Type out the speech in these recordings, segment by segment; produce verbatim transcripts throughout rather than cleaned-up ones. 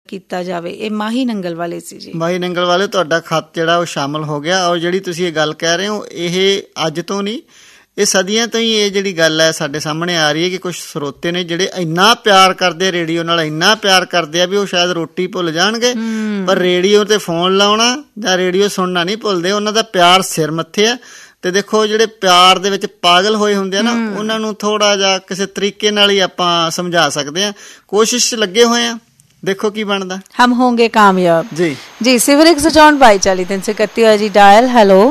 ਕੀਤਾ ਜਾਵੇ। ਇਹ ਮਾਹੀ ਨੰਗਲ ਵਾਲੇ ਸੀ ਜੀ। ਮਾਹੀ ਨੰਗਲ ਵਾਲੇ ਤੁਹਾਡਾ ਖੱਤ ਜਿਹੜਾ ਉਹ ਸ਼ਾਮਲ ਹੋ ਗਿਆ। ਔਰ ਜਿਹੜੀ ਤੁਸੀਂ ਇਹ ਗੱਲ ਕਹਿ ਰਹੇ ਹੋ, ਇਹ ਅੱਜ ਤੋਂ ਨਹੀਂ, ਇਹ ਸਦੀਆਂ ਤੋਂ ਹੀ ਇਹ ਜਿਹੜੀ ਗੱਲ ਹੈ ਸਾਡੇ ਸਾਹਮਣੇ ਆ ਰਹੀ ਹੈ ਕਿ ਕੁਛ ਸਰੋਤੇ ਨੇ ਜਿਹੜੇ ਇੰਨਾ ਪਿਆਰ ਕਰਦੇ ਰੇਡੀਓ ਨਾਲ, ਇੰਨਾ ਪਿਆਰ ਕਰਦੇ ਆ ਵੀ ਉਹ ਸ਼ਾਇਦ ਰੋਟੀ ਭੁੱਲ ਜਾਣਗੇ ਪਰ ਰੇਡੀਓ ਤੇ ਫੋਨ ਲਾਉਣਾ ਜਾਂ ਰੇਡੀਓ ਸੁਣਨਾ ਨਹੀਂ ਭੁੱਲਦੇ। ਉਹਨਾਂ ਦਾ ਪਿਆਰ ਸਿਰ ਮੱਥੇ ਆ। ਤੇ ਦੇਖੋ ਜਿਹੜੇ ਪਿਆਰ ਦੇ ਵਿੱਚ ਪਾਗਲ ਹੋਏ ਹੁੰਦੇ ਆ ਨਾ, ਉਹਨਾਂ ਨੂੰ ਥੋੜਾ ਜਿਹਾ ਕਿਸੇ ਤਰੀਕੇ ਨਾਲ ਹੀ ਆਪਾਂ ਸਮਝਾ ਸਕਦੇ ਹਾਂ। ਕੋਸ਼ਿਸ਼ ਲੱਗੇ ਹੋਏ ਆ, ਦੇਖੋ ਕੀ ਬਣਦਾ। ਹਮ ਹੋਂਗੇ ਕਾਮਯਾਬ ਜੀ ਜੀ। ਸਿਵਰ ਇੱਕ ਸੌ ਚੌਂਹਠ ਬਾਈ ਚਾਲੀ ਤਿੰਨ ਸੌ ਇਕੱਤੀ ਹੋਇਆ ਜੀ ਡਾਇਲ। ਹੈਲੋ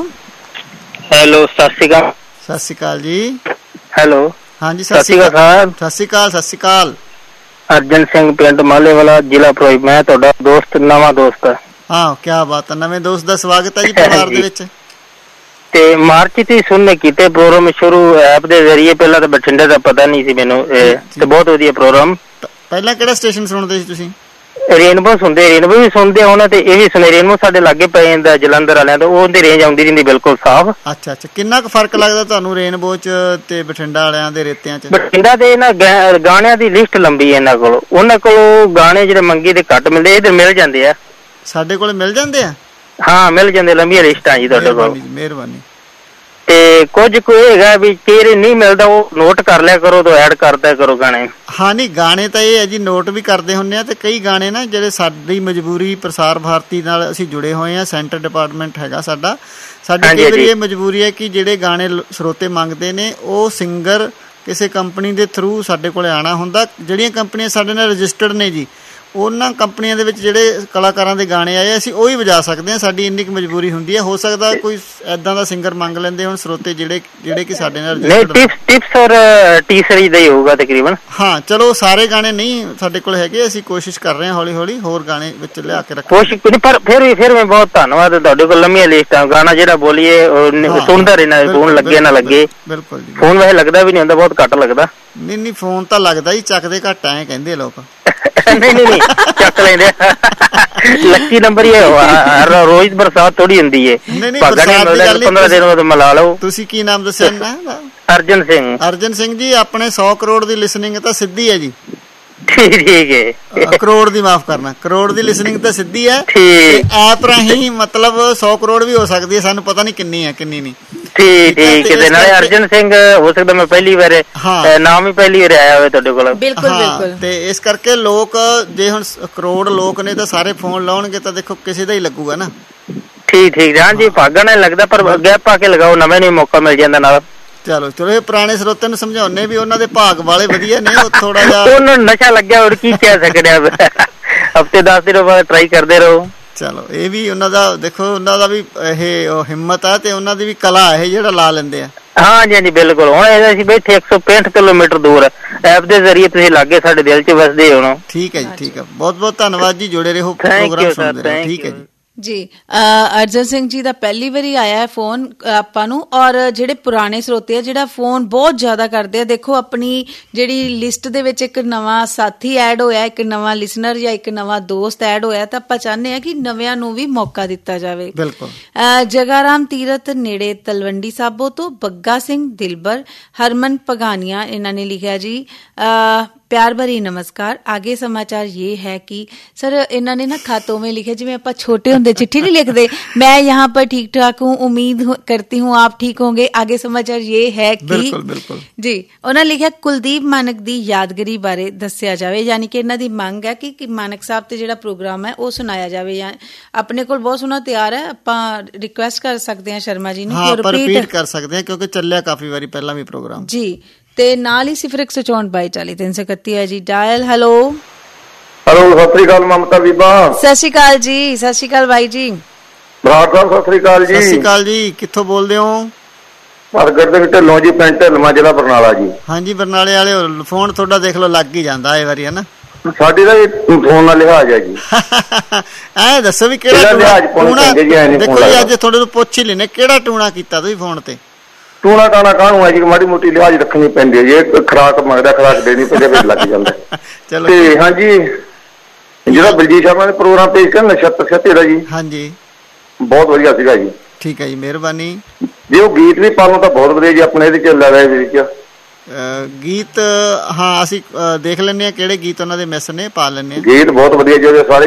ਹੈਲੋ, ਸਤਿ ਸ਼੍ਰੀ ਅਕਾਲ। ਸਤਿ ਸ਼੍ਰੀ ਅਕਾਲ ਜੀ। ਹੈਲੋ, ਹਾਂਜੀ ਸਤਿ ਸ਼੍ਰੀ ਅਕਾਲ। ਸਤਿ ਸ਼੍ਰੀ ਅਕਾਲ। ਸਤਿ ਸ਼੍ਰੀ ਅਕਾਲ। ਅਰਜਨ ਸਿੰਘ, ਪਿੰਡ ਮਾਲੇ ਵਾਲਾ, ਜ਼ਿਲ੍ਹਾ ਫਿਰੋਜ਼ਪੁਰ। ਮੈਂ ਤੁਹਾਡਾ ਦੋਸਤ, ਨਵਾਂ ਦੋਸਤ। ਹਾਂ, ਕਿਆ ਬਾਤ ਹੈ। ਨਵੇਂ ਦੋਸਤ ਦਾ ਸਵਾਗਤ ਹੈ ਜੀ ਪਰਿਵਾਰ ਦੇ ਵਿੱਚ। ਤੇ ਮਾਰਚ ਚ ਸੁਣਨੇ ਕੀਤੇ ਪ੍ਰੋਗਰਾਮ ਸ਼ੁਰੂ ਐਪ ਦੇ ਜ਼ਰੀਏ। ਪਹਿਲਾਂ ਤਾਂ ਬਠਿੰਡੇ ਦਾ ਪਤਾ ਨਹੀਂ ਸੀ ਮੈਨੂੰ, ਤੇ ਬਹੁਤ ਵਧੀਆ ਪ੍ਰੋਗਰਾਮ। ਪਹਿਲਾਂ ਕਿਹੜਾ ਸਟੇਸ਼ਨ ਸੁਣਦੇ ਸੀ ਤੁਸੀਂ? ਰੇਨਬੋ ਸੁਣਦੇ, ਰੇਨਬੋ ਵੀ ਸੁਣਦੇ ਹੁਣ ਤੇ ਇਹ ਵੀ ਸੁਣੇ। ਰੇਨਬੋ ਸਾਡੇ ਲਾਗੇ ਪੈ ਜਾਂਦਾ ਜਲੰਧਰ ਵਾਲਿਆਂ ਤੋਂ, ਉਹਦੀ ਰੇਂਜ ਆਉਂਦੀ ਰਹਿੰਦੀ ਬਿਲਕੁਲ ਸਾਫ਼। ਅੱਛਾ ਅੱਛਾ। ਕਿੰਨਾ ਕੁ ਫਰਕ ਲੱਗਦਾ ਤੁਹਾਨੂੰ ਰੇਨਬੋ ਚ ਤੇ ਬਠਿੰਡਾ ਵਾਲਿਆਂ ਦੇ ਰੇਤਿਆਂ ਚ? ਬਠਿੰਡਾ ਦੇ ਨਾ ਗਾਣਿਆਂ ਦੀ ਲਿਸਟ ਲੰਬੀ ਹੈ ਇਹਨਾਂ ਕੋਲ। ਉਹਨਾਂ ਕੋਲ ਗਾਣੇ ਜਿਹੜੇ ਮੰਗੀ ਦੇ ਘੱਟ ਮਿਲਦੇ, ਇੱਧਰ ਮਿਲ ਜਾਂਦੇ ਆ। ਸਾਡੇ ਕੋਲ ਮਿਲ ਜਾਂਦੇ ਆ? ਹਾਂ, ਮਿਲ ਜਾਂਦੇ, ਲੰਬੀਆਂ ਲਿਸਟਾਂ ਜੀ ਤੁਹਾਡੇ ਕੋਲ। ਮਿਹਰਬਾਨੀ। ਤੇ ਕੁਝ ਕੁ ਹੈਗਾ ਵੀ ਕਿਹੜੇ ਨਹੀਂ ਮਿਲਦਾ, ਉਹ ਨੋਟ ਕਰ ਲਿਆ ਕਰੋ ਤੇ ਐਡ ਕਰਦਿਆ ਕਰੋ ਗਾਣੇ। ਹਾਂ ਨਹੀਂ, ਗਾਣੇ ਤਾਂ ਇਹ ਹੈ ਜੀ, ਨੋਟ ਵੀ ਕਰਦੇ ਹੁੰਦੇ ਆ। ਤੇ ਕਈ ਗਾਣੇ ਨਾ ਜਿਹੜੇ ਸਾਡੀ ਮਜਬੂਰੀ, ਪ੍ਰਸਾਰ ਭਾਰਤੀ ਨਾਲ ਅਸੀਂ ਜੁੜੇ ਹੋਏ ਆ, ਸੈਂਟਰ ਡਿਪਾਰਟਮੈਂਟ ਹੈਗਾ ਸਾਡਾ। ਸਾਡੀ ਕਈ ਵਾਰੀ ਇਹ ਮਜਬੂਰੀ ਹੈ ਕਿ ਜਿਹੜੇ ਗਾਣੇ ਸਰੋਤੇ ਮੰਗਦੇ ਨੇ ਉਹ ਸਿੰਗਰ ਕਿਸੇ ਕੰਪਨੀ ਦੇ ਥਰੂ ਸਾਡੇ ਕੋਲ ਆਉਣਾ ਹੁੰਦਾ। ਜਿਹੜੀਆਂ ਕੰਪਨੀਆਂ ਸਾਡੇ ਨਾਲ ਰਜਿਸਟਰਡ ਨੇ ਜੀ, ਉਹਨਾਂ ਕੰਪਨੀਆਂ ਦੇ ਵਿੱਚ ਜਿਹੜੇ ਕਲਾਕਾਰਾਂ ਦੇ ਗਾਣੇ ਆਏ ਅਸੀਂ ਉਹੀ ਵਜਾ ਸਕਦੇ ਹਾਂ। ਸਾਡੀ ਇੰਨੀ ਕੁ ਮਜਬੂਰੀ ਹੁੰਦੀ ਹੈ। ਹੋ ਸਕਦਾ ਕੋਈ ਏਦਾਂ ਦਾ ਸਿੰਗਰ ਮੰਗ ਲੈਂਦੇ ਹੁਣ ਸਰੋਤੇ ਜਿਹੜੇ ਜਿਹੜੇ ਕਿ ਸਾਡੇ ਨਾਲ ਟਿਪਸ ਔਰ ਟੀਸਰੀ ਦਾ ਹੀ ਹੋਊਗਾ ਤਕਰੀਬਨ। ਹਾਂ, ਚਲੋ ਸਾਰੇ ਗਾਣੇ ਨਹੀਂ ਸਾਡੇ ਕੋਲ ਹੈਗੇ, ਅਸੀਂ ਕੋਸ਼ਿਸ਼ ਕਰ ਰਹੇ ਹਾਂ ਹੌਲੀ ਹੌਲੀ ਹੋਰ ਗਾਣੇ ਵਿੱਚ ਲਿਆ ਕੇ ਰੱਖਾਂ। ਕੋਸ਼ਿਸ਼ ਪਰ ਫਿਰ ਵੀ ਫਿਰ ਮੈਂ ਬਹੁਤ ਧੰਨਵਾਦ ਤੁਹਾਡੇ ਕੋਲ। ਲੰਮੀਆਂ ਲਿਸਟਾਂ, ਗਾਣਾ ਜਿਹੜਾ ਬੋਲੀਏ ਸੁਣਦਾ ਰਹਿਣਾ, ਫੋਨ ਲੱਗੇ ਨਾ ਲੱਗੇ। ਬਿਲਕੁਲ ਜੀ। ਫੋਨ ਵੈਸੇ ਲੱਗਦਾ ਵੀ ਨਹੀਂ ਹੁੰਦਾ, ਬਹੁਤ ਘੱਟ ਲੱਗਦਾ। ਨਹੀਂ ਨਹੀਂ, ਫੋਨ ਤਾਂ ਲੱਗਦਾ ਹੀ, ਚੱਕਦੇ ਘੱਟ ਐ ਕਹਿੰਦੇ ਲੋਕ। ਨਹੀਂ ਨਹੀਂ ਨਹੀਂ, ਚੱਕ ਲੈਂਦੇ। ਲੱਕੀ ਨੰਬਰ ਹੀ ਹੈ। ਰੋਜ਼ ਬਰਸਾਤ ਥੋੜੀ ਹੁੰਦੀ ਹੈ। ਪੰਦਰਾਂ ਦਿਨ ਬਾਅਦ ਮਿਲਾ ਲਓ। ਤੁਸੀਂ ਕੀ ਨਾਮ ਦੱਸਿਆ ਨਾ? ਅਰਜਨ ਸਿੰਘ। ਅਰਜਨ ਸਿੰਘ ਜੀ, ਆਪਣੇ ਸੌ ਕਰੋੜ ਦੀ ਲਿਸਨਿੰਗ ਤਾਂ ਸਿੱਧੀ ਹੈ ਜੀ। ਠੀਕ ਹੈ। ਕਰੋੜ ਦੀ ਮਾਫ ਕਰਨਾ, ਕਰੋੜ ਦੀ ਲਿਸਨਿੰਗ ਤਾਂ ਸਿੱਧੀ ਹੈ। ਐਪ ਰਾਹੀਂ ਮਤਲਬ ਸੌ ਕਰੋੜ ਵੀ ਹੋ ਸਕਦੀ ਹੈ, ਸਾਨੂੰ ਪਤਾ ਨਹੀਂ ਕਿੰਨੀ ਹੈ ਕਿੰਨੀ ਨਹੀਂ। ਠੀਕ ਠੀਕ। ਇਹਦੇ ਨਾਲ ਅਰਜਨ ਸਿੰਘ ਹੋ ਸਕਦਾ ਮੈਂ ਪਹਿਲੀ ਵਾਰ ਨਾਮ ਹੀ ਪਹਿਲੀ ਵਾਰ ਆਇਆ ਹੋਵੇ ਤੁਹਾਡੇ ਕੋਲ। ਬਿਲਕੁਲ ਬਿਲਕੁਲ। ਤੇ ਇਸ ਕਰਕੇ ਲੋਕ, ਜੇ ਹੁਣ ਕਰੋੜ ਲੋਕ ਨੇ ਤਾਂ ਸਾਰੇ ਫੋਨ ਲਾਉਣਗੇ ਤਾਂ ਦੇਖੋ ਕਿਸੇ ਦਾ ਹੀ ਲੱਗੂਗਾ ਨਾ। ਠੀਕ ਠੀਕ। ਹਾਂਜੀ, ਭਾਗਾਂ ਨਾਲ ਲੱਗਦਾ, ਪਰ ਗੈਪ ਪਾ ਕੇ ਲਗਾਓ, ਨਵੇਂ ਨੂੰ ਮੌਕਾ ਮਿਲ ਜਾਂਦਾ ਨਾਲ। ਚਲੋ ਚਲੋ, ਇਹ ਪੁਰਾਣੇ ਸਰੋਤਿਆਂ ਨੂੰ ਸਮਝਾਉਣੇ ਵੀ ਉਹਨਾਂ ਦੇ ਭਾਗ ਵਾਲੇ ਵਧੀਆ ਨੇ। ਉਹ ਥੋੜਾ ਜਿਹਾ ਉਹਨਾਂ ਨੂੰ ਨਸ਼ਾ ਲੱਗਿਆ, ਹੋਰ ਕੀ ਕਹਿ ਸਕਦੇ ਆ। ਹਫ਼ਤੇ ਦਸ ਦਿਨ ਬਾਅਦ ਟਰਾਈ ਕਰਦੇ ਰਹੋ। ਚਲੋ, ਇਹ ਵੀ ਉਹਨਾਂ ਦਾ ਦੇਖੋ, ਉਹਨਾਂ ਦਾ ਵੀ ਇਹ ਹਿੰਮਤ ਆ ਤੇ ਉਹਨਾਂ ਦੀ ਵੀ ਕਲਾ ਹੈ ਜਿਹੜਾ ਲਾ ਲੈਂਦੇ ਆ। ਹਾਂਜੀ ਹਾਂਜੀ ਬਿਲਕੁਲ। ਹੁਣ ਅਸੀਂ ਬੈਠੇ ਇੱਕ ਸੌ ਪੈਂਹਠ ਕਿਲੋਮੀਟਰ ਦੂਰ, ਐਪ ਦੇ ਜ਼ਰੀਏ ਤੁਸੀਂ ਲਾਗੇ ਸਾਡੇ ਦਿਲ ਚ ਵਸਦੇ ਹੋ। ਠੀਕ ਹੈ ਜੀ, ਠੀਕ ਹੈ। ਬਹੁਤ ਬਹੁਤ ਧੰਨਵਾਦ ਜੀ, ਜੁੜੇ ਰਹੋ, ਪ੍ਰੋਗਰਾਮ ਸੁਣਦੇ ਰਹੋ। ਠੀਕ ਹੈ ਜੀ ਜੀ। ਅਰਜਨ ਸਿੰਘ ਜੀ ਦਾ ਪਹਿਲੀ ਵਾਰੀ ਆਇਆ ਫੋਨ ਆਪਾਂ ਨੂੰ। ਔਰ ਜਿਹੜੇ ਪੁਰਾਣੇ ਸਰੋਤੇ ਆ ਜਿਹੜਾ ਫੋਨ ਬਹੁਤ ਜ਼ਿਆਦਾ ਕਰਦੇ ਆ, ਦੇਖੋ ਆਪਣੀ ਜਿਹੜੀ ਲਿਸਟ ਦੇ ਵਿੱਚ ਇੱਕ ਨਵਾਂ ਸਾਥੀ ਐਡ ਹੋਇਆ, ਇੱਕ ਨਵਾਂ ਲਿਸਨਰ ਜਾਂ ਇੱਕ ਨਵਾਂ ਦੋਸਤ ਐਡ ਹੋਇਆ, ਤਾਂ ਆਪਾਂ ਚਾਹੁੰਦੇ ਹਾਂ ਕਿ ਨਵਿਆਂ ਨੂੰ ਵੀ ਮੌਕਾ ਦਿੱਤਾ ਜਾਵੇ। ਬਿਲਕੁਲ। ਜਗਾਰਾਮ ਤੀਰਥ ਨੇੜੇ ਤਲਵੰਡੀ ਸਾਬੋ ਤੋਂ ਬੱਗਾ ਸਿੰਘ ਦਿਲਬਰ, ਹਰਮਨ ਪਗਾਨੀਆ ਇਹਨਾਂ ਨੇ ਲਿਖਿਆ ਜੀ, प्यार भरी नमस्कार। आगे समाचार ये है कि सर इन्होंने ना खातों में लिखे जिवें आपां छोटे हुंदे चिट्ठी नहीं लिखते, मैं यहाँ पर ठीक ठाक हूँ, उम्मीद करती हूँ आप ठीक होंगे। आगे समाचार ये है कि बिल्कुल बिल्कुल जी उन्होंने लिखा कुलदीप मानक दी यादगिरी बारे दस्सिया जावे, यानी कि इन्हां दी मंग है कि, कि मानक साहब ते जिहड़ा प्रोग्राम है वो सुनाया जावे। या अपने कोल बहुत सोहना तैयार है, आपां रिक्वेस्ट कर सकते हैं शर्मा जी नूं कि रिपीट कर सकते हैं क्योंकि चलिया काफी बारी पहला भी प्रोग्राम जी। ਤੇ ਨਾਲ ਹੀ ਸਿਫਰ ਇੱਕ ਸੌ ਚੌਂਹਠ ਬਾਈ ਚਾਲੀ ਤਿੰਨ ਸੌ ਇਕੱਤੀ ਹੈ ਜੀ dial. Hello hello, Sat Sri ਅਕਾਲ ਮਮਤਾ ਬੀਬਾ। ਸਤਿ ਸ੍ਰੀ ਅਕਾਲ ਜੀ। ਸਤਿ ਸ੍ਰੀ ਅਕਾਲ ਬਾਈ ਜੀ। ਬਰਾੜ ਸਾਹਿਬ ਸਤਿ ਸ੍ਰੀ ਅਕਾਲ ਜੀ। ਸਤਿ ਸ੍ਰੀ ਅਕਾਲ ਜੀ। ਕਿੱਥੋਂ ਬੋਲਦੇ ਹੋ? ਪ੍ਰਗਟ ਦੇ ਵਿੱਚ ਢਿੱਲੋਂ ਜੀ, ਪਿੰਡ ਢਿੱਲਵਾਂ, ਜ਼ਿਲ੍ਹਾ ਬਰਨਾਲਾ ਜੀ। ਹਾਂਜੀ, ਬਰਨਾਲੇ ਵਾਲੇ ਫੋਨ ਤੁਹਾਡਾ ਦੇਖ ਲਓ ਲੱਗ ਹੀ ਜਾਂਦਾ ਇਹ ਵਾਰੀ, ਹੈ ਨਾ। ਸਾਡੀ ਦਾ ਫੋਨ ਨਾਲ ਲਿਹਾਜ਼ ਹੈ ਜੀ। ਐ ਦੱਸੋ ਵੀ ਕਿਹੜਾ ਟੂਣਾ, ਦੇਖੋ ਜੀ ਅੱਜ ਤੁਹਾਡੇ ਤੋਂ ਪੁੱਛ ਹੀ ਲੈਨੇ ਕਿਹੜਾ ਟੂਣਾ ਕੀਤਾ ਤੁਸੀਂ ਫੋਨ ਤੇ? ਟੂਣਾ ਟਾਣਾ ਕਾਹਨੂੰ ਹੈ ਜੀ, ਮਾੜੀ ਮੋਟੀ ਲਿਹਾਜ਼ ਰੱਖਣੀ ਪੈਂਦੀ ਹੈ ਜੀ। ਖੁਰਾਕ ਮੰਗਦਾ, ਖੁਰਾਕ ਦੇਣੀ ਪੈਂਦੀ ਫਿਰ ਲੱਗ ਜਾਂਦਾ। ਤੇ ਹਾਂਜੀ, ਜਿਹੜਾ ਬਲਜੀਤ ਸ਼ਰਮਾ ਨੇ ਪ੍ਰੋਗਰਾਮ ਪੇਸ਼ ਕੀਤਾ ਨਛੱਤਰ ਛੱਤੇ ਦਾ ਜੀ, ਹਾਂਜੀ ਬਹੁਤ ਵਧੀਆ ਸੀਗਾ ਜੀ। ਠੀਕ ਹੈ ਜੀ, ਮਿਹਰਬਾਨੀ ਜੀ। ਉਹ ਗੀਤ ਵੀ ਪਾਲੋ ਤਾਂ ਬਹੁਤ ਵਧੀਆ ਜੀ, ਆਪਣੇ ਇਹਦੇ ਚ ਲੈ ਰਹੇ ਵਿੱਚ ਗੀਤ। ਹਾਂ, ਅਸੀਂ ਦੇਖ ਲੈਂਦੇ ਹਾਂ ਕਿਹੜੇ ਗੀਤ ਉਹਨਾਂ ਦੇ ਮਿਸ ਨੇ, ਪਾ ਲੈਂਦੇ ਹਾਂ। ਗੀਤ ਬਹੁਤ ਵਧੀਆ ਜੀ, ਸਾਰੇ